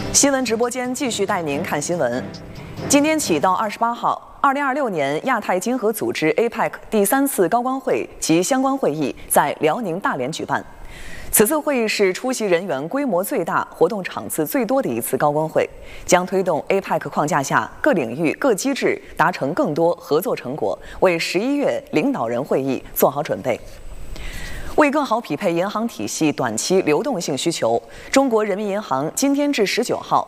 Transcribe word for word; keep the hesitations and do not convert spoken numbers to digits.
新闻直播间继续带您看新闻。今天起到二十八号，二零二六年亚太经合组织 A P E C 第三次高官会及相关会议在辽宁大连举办。此次会议是出席人员规模最大、活动场次最多的一次高官会，将推动 A P E C 框架下各领域各机制达成更多合作成果，为十一月领导人会议做好准备。为更好匹配银行体系短期流动性需求，中国人民银行今天至十九号